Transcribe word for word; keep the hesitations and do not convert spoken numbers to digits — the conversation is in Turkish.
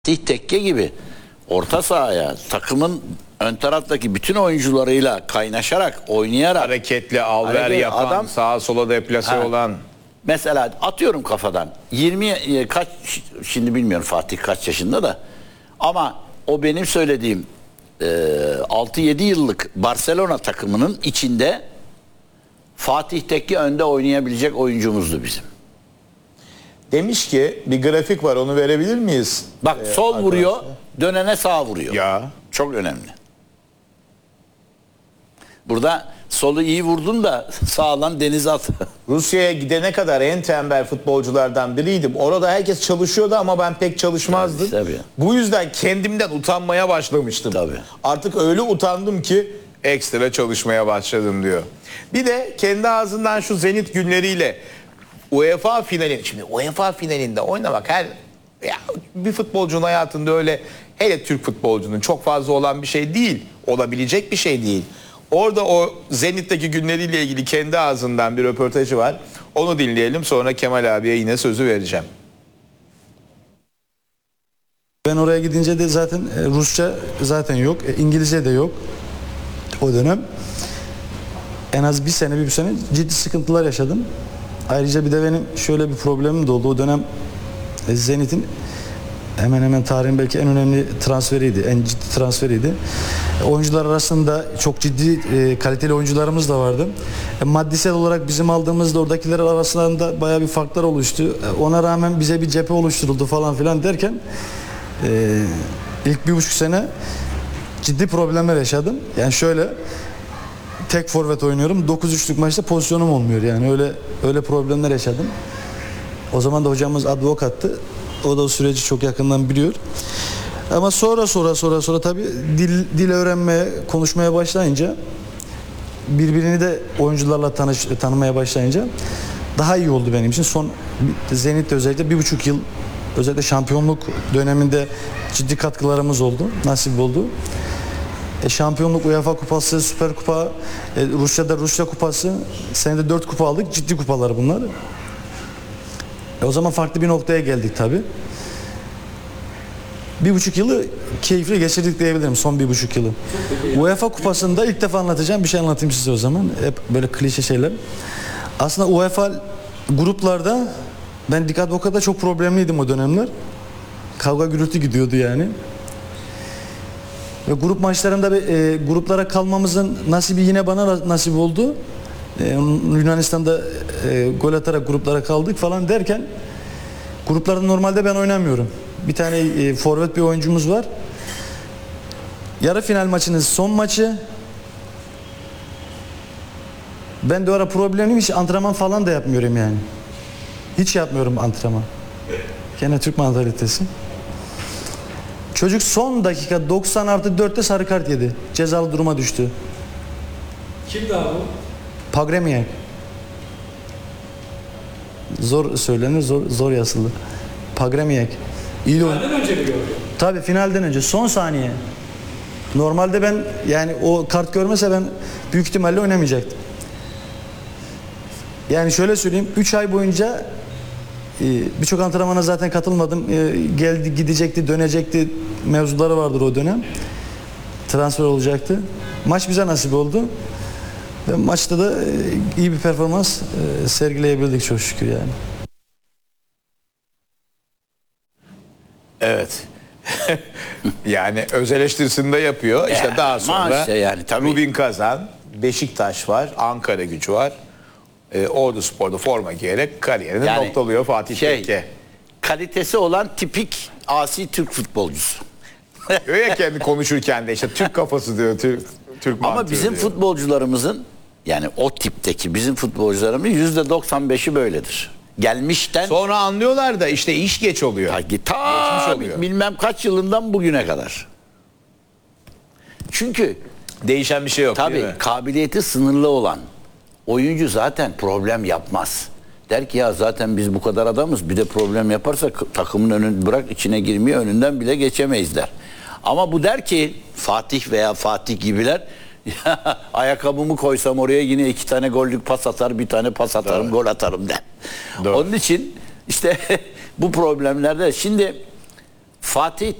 Fatih Tekke gibi orta sahaya takımın ön taraftaki bütün oyuncularıyla kaynaşarak, oynayarak hareketli alver hareket, yapan, adam, sağa sola deplase ha, olan. mesela atıyorum kafadan yirmi kaç, şimdi bilmiyorum Fatih kaç yaşında da, ama o benim söylediğim e, altı yedi yıllık Barcelona takımının içinde Fatih Tekke önde oynayabilecek oyuncumuzdu bizim. Demiş ki bir grafik var, onu verebilir miyiz? Bak Ee, sol arkadaşlar. vuruyor, dönene sağ vuruyor. Ya. Çok önemli. Burada solu iyi vurdun da sağlan denize at. Rusya'ya gidene kadar en tembel futbolculardan biriydim. Orada herkes çalışıyordu ama ben pek çalışmazdım. Tabii, tabii. Bu yüzden kendimden utanmaya başlamıştım. Tabii. Artık öyle utandım ki Ekstra çalışmaya başladım diyor. bir de kendi ağzından şu Zenit günleriyle UEFA finali, şimdi UEFA finalinde oynamak her ya bir futbolcunun hayatında öyle, hele Türk futbolcunun çok fazla olan bir şey değil. Olabilecek bir şey değil. Orada o Zenit'teki günleriyle ilgili kendi ağzından bir röportajı var. Onu dinleyelim, sonra Kemal abiye yine sözü vereceğim. Ben oraya gidince de zaten e, Rusça zaten yok, e, İngilizce de yok o dönem. En az bir sene, bir sene ciddi sıkıntılar yaşadım. Ayrıca bir de benim şöyle bir problemim de oldu. O dönem e, Zenit'in hemen hemen tarihin belki en önemli transferiydi, en ciddi transferiydi. E, oyuncular arasında çok ciddi e, kaliteli oyuncularımız da vardı. E, maddisel olarak bizim aldığımızda oradakiler arasında bayağı bir farklar oluştu. E, ona rağmen bize bir cephe oluşturuldu falan filan derken e, ilk bir buçuk sene ciddi problemler yaşadım. Yani şöyle, tek forvet oynuyorum. dokuz üçlük maçta pozisyonum olmuyor. Yani öyle öyle problemler yaşadım. O zaman da hocamız advokattı. O da o süreci çok yakından biliyor. Ama sonra sonra sonra sonra tabii dil dil öğrenmeye, konuşmaya başlayınca, birbirini de oyuncularla tanış, tanımaya başlayınca daha iyi oldu benim için. Son Zenit'te özellikle bir buçuk yıl, özellikle şampiyonluk döneminde ciddi katkılarımız oldu. Nasip oldu. E, şampiyonluk, UEFA kupası, Süper Kupa, e, Rusya'da Rusya kupası, senede dört kupa aldık. Ciddi kupalar bunlar. E, o zaman farklı bir noktaya geldik tabii. Bir buçuk yılı keyifli geçirdik diyebilirim, son bir buçuk yılı. UEFA kupasında ilk defa anlatacağım bir şey anlatayım size o zaman. Hep böyle klişe şeyler. Aslında UEFA gruplarda ben dikkat o kadar çok problemliydim o dönemler. Kavga gürültü gidiyordu yani. Ve grup maçlarında e, gruplara kalmamızın nasibi yine bana nasip oldu. E, Yunanistan'da e, gol atarak gruplara kaldık falan derken, gruplarda normalde ben oynamıyorum. Bir tane e, forvet bir oyuncumuz var. Yarı final maçının son maçı. Ben de o ara problemliyim, hiç antrenman falan da yapmıyorum yani. Hiç yapmıyorum antrenman. Gene Türk mantalitesi. Çocuk son dakika doksan artı dörtte sarı kart yedi. Cezalı duruma düştü. Kimdi abi o? Pagremiak. Zor söylenir, zor, zor yazılı. Pagremiak. İyi oyun. Benden önce mi gördün? Tabii finalden önce, son saniye. Normalde ben, yani o kart görmese ben büyük ihtimalle oynamayacaktım. Yani şöyle söyleyeyim, üç ay boyunca birçok antrenmana zaten katılmadım. Geldi, gidecekti, dönecekti mevzuları vardır o dönem. Transfer olacaktı. Maç bize nasip oldu. Ve maçta da iyi bir performans sergileyebildik çok şükür yani. Evet. Yani öz eleştirisini de yapıyor. İşte Ya, daha sonra maaşta yani, tabii. Rubin Kazan, Beşiktaş var, Ankara Gücü var. E, Ordu Spor'da forma giyerek kariyerini Yani noktalıyor Fatih şey, Tekke. kalitesi olan tipik asi Türk futbolcusu. Diyor ya kendi konuşurken de işte Türk kafası diyor, Türk, Türk Ama mantığı bizim diyor. futbolcularımızın, yani o tipteki bizim futbolcularımız yüzde doksan beşi böyledir. Gelmişten Sonra anlıyorlar da işte iş geç oluyor. ta, Geçmiş ta oluyor. bilmem kaç yılından bugüne kadar. Çünkü Değişen bir şey yok değil tabii mi? kabiliyeti sınırlı olan oyuncu zaten problem yapmaz. Der ki ya zaten biz bu kadar adamız, bir de problem yaparsak takımın önünü bırak içine girmeyi, önünden bile geçemeyiz der. Ama bu der ki Fatih veya Fatih gibiler, ayakkabımı koysam oraya yine iki tane gollük pas atar, bir tane pas atarım, Doğru. gol atarım der. Doğru. Onun için işte bu problemlerde şimdi Fatih